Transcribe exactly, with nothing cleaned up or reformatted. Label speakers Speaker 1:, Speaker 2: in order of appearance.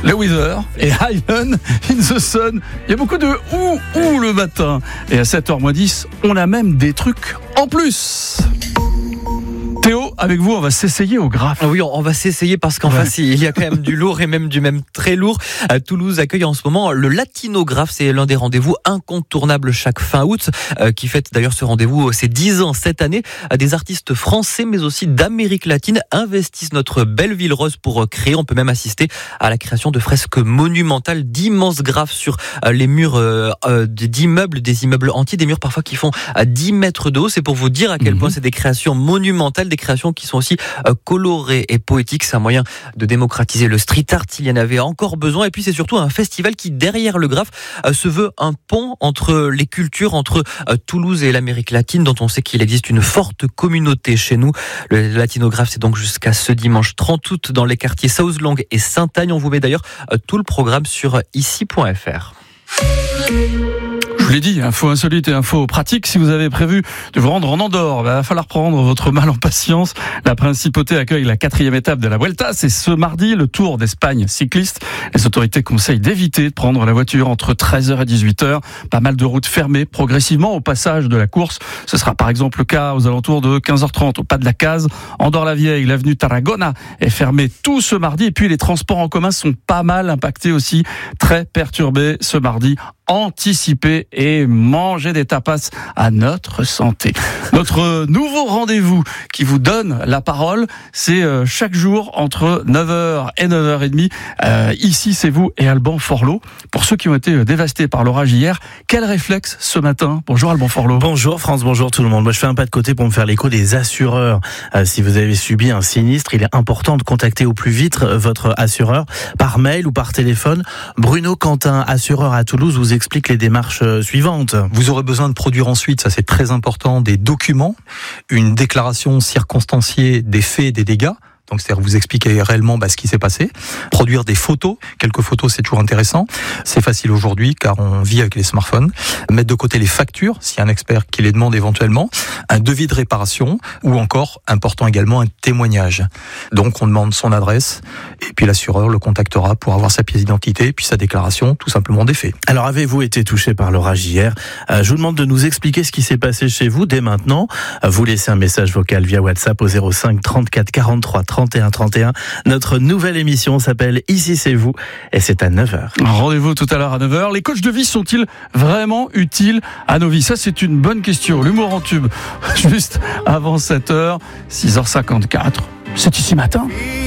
Speaker 1: Le Weather et Island in the Sun. Il y a beaucoup de ou ou le matin. Et à sept heures moins dix, on a même des trucs en plus. Théo, avec vous, on va s'essayer au graphe.
Speaker 2: Oui, on va s'essayer parce qu'en
Speaker 1: ouais.
Speaker 2: face, il y a quand même du lourd et même du même très lourd. Toulouse accueille en ce moment le Latinographe. C'est l'un des rendez-vous incontournables chaque fin août, qui fête d'ailleurs ce rendez-vous ses dix ans cette année. Des artistes français, mais aussi d'Amérique latine, investissent notre belle ville rose pour créer. On peut même assister à la création de fresques monumentales, d'immenses graphes sur les murs d'immeubles, des immeubles entiers, des murs parfois qui font dix mètres de haut. C'est pour vous dire à quel point c'est des créations monumentales, des créations qui sont aussi euh, colorées et poétiques. C'est un moyen de démocratiser le street art. Il y en avait encore besoin. Et puis c'est surtout un festival qui, derrière le graphe, euh, se veut un pont entre les cultures, entre euh, Toulouse et l'Amérique latine, dont on sait qu'il existe une forte communauté chez nous. Le Latinographe, c'est donc jusqu'à ce dimanche trente août dans les quartiers South-Long et Sainte-Agne. On vous met d'ailleurs euh, tout le programme sur ici point f r.
Speaker 1: Je vous l'ai dit, info insolite et info pratique. Si vous avez prévu de vous rendre en Andorre, il va falloir prendre votre mal en patience. La Principauté accueille la quatrième étape de la Vuelta. C'est ce mardi, le Tour d'Espagne cycliste. Les autorités conseillent d'éviter de prendre la voiture entre treize heures et dix-huit heures. Pas mal de routes fermées progressivement au passage de la course. Ce sera par exemple le cas aux alentours de quinze heures trente au pas de la Case. Andorre-la-Vieille, l'avenue Tarragona est fermée tout ce mardi. Et puis les transports en commun sont pas mal impactés aussi, très perturbés ce mardi. Anticiper et manger des tapas à notre santé. Notre nouveau rendez-vous qui vous donne la parole, c'est chaque jour entre neuf heures et neuf heures trente. Euh, ici, c'est vous et Alban Forlot. Pour ceux qui ont été dévastés par l'orage hier, quel réflexe ce matin? Bonjour Alban Forlot.
Speaker 3: Bonjour France, bonjour tout le monde. Moi, je fais un pas de côté pour me faire l'écho des assureurs. Euh, si vous avez subi un sinistre, il est important de contacter au plus vite votre assureur par mail ou par téléphone. Bruno Quentin, assureur à Toulouse, vous explique les démarches suivantes.
Speaker 4: Vous aurez besoin de produire ensuite, ça c'est très important, des documents, une déclaration circonstanciée des faits et des dégâts. Donc, c'est-à-dire vous expliquer réellement bah, ce qui s'est passé, produire des photos, quelques photos c'est toujours intéressant, c'est facile aujourd'hui car on vit avec les smartphones, mettre de côté les factures, s'il y a un expert qui les demande éventuellement, un devis de réparation ou encore, important également, un témoignage. Donc on demande son adresse et puis l'assureur le contactera pour avoir sa pièce d'identité et puis sa déclaration tout simplement des faits.
Speaker 3: Alors avez-vous été touché par l'orage hier? euh, Je vous demande de nous expliquer ce qui s'est passé chez vous dès maintenant. Vous laissez un message vocal via WhatsApp au zéro cinq trente-quatre quarante-trois trente et un trente et un. Notre nouvelle émission s'appelle Ici c'est vous et c'est à neuf heures.
Speaker 1: Rendez-vous tout à l'heure à neuf heures. Les coachs de vie sont-ils vraiment utiles à nos vies? Ça, c'est une bonne question. L'humour en tube, juste avant sept heures, six heures cinquante-quatre. C'est ici matin.